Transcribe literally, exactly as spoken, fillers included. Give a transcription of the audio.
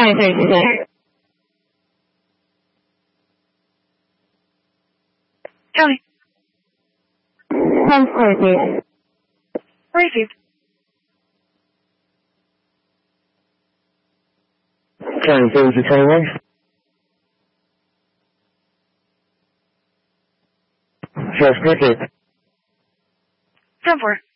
County. Received. County thirty twenty-one. Yes, connected. ten four.